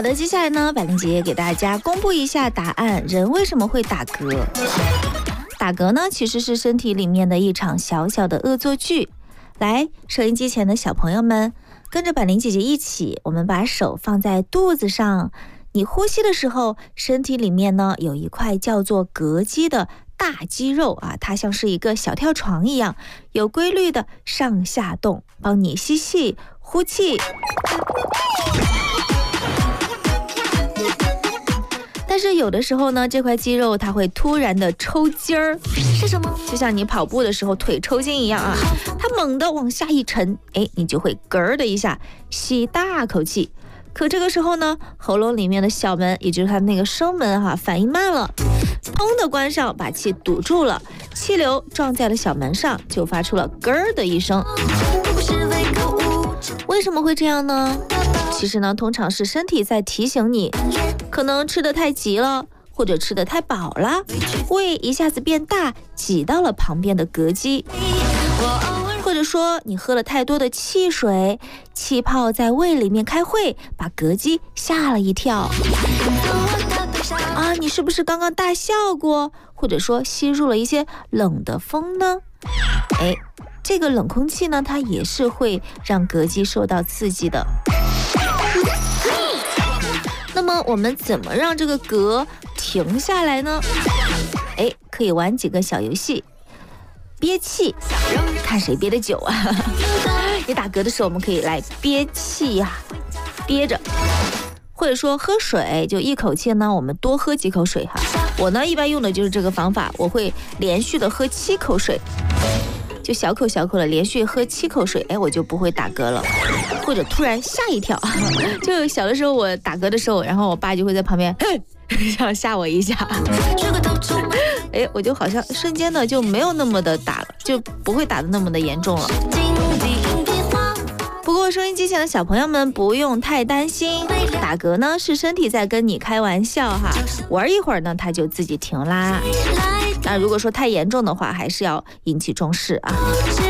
好的，接下来呢，百灵姐给大家公布一下答案，人为什么会打嗝？打嗝呢，其实是身体里面的一场小小的恶作剧。来，收音机前的小朋友们，跟着百灵姐姐一起，我们把手放在肚子上。你呼吸的时候，身体里面呢有一块叫做膈肌的大肌肉啊，它像是一个小跳床一样，有规律的上下动，帮你吸气、呼气。但是有的时候呢，这块肌肉它会突然的抽筋儿，是什么？就像你跑步的时候腿抽筋一样啊，它猛地往下一沉，你就会嗝的一下吸大口气。可这个时候呢，喉咙里面的小门，也就是它那个声门反应慢了，砰的关上，把气堵住了，气流撞在了小门上，就发出了嗝的一声。为什么会这样呢？其实呢，通常是身体在提醒你，可能吃得太急了，或者吃得太饱了，胃一下子变大，挤到了旁边的膈肌。或者说你喝了太多的汽水，气泡在胃里面开会，把膈肌吓了一跳。你是不是刚刚大笑过，或者说吸入了一些冷的风呢？这个冷空气呢，它也是会让膈肌受到刺激的。那么我们怎么让这个嗝停下来呢？可以玩几个小游戏。憋气，看谁憋得久啊！你打嗝的时候，我们可以来憋气憋着，或者说喝水，就一口气呢，我们多喝几口水我呢一般用的就是这个方法，我会连续的喝7口水，就小口小口的连续喝7口水，我就不会打嗝了，或者突然吓一跳。就小的时候我打嗝的时候，然后我爸就会在旁边想吓我一下。我就好像瞬间呢就没有那么的打了，就不会打得那么的严重了。不过收音机前的小朋友们不用太担心，打嗝呢是身体在跟你开玩笑玩一会儿呢它就自己停啦。那如果说太严重的话，还是要引起重视啊。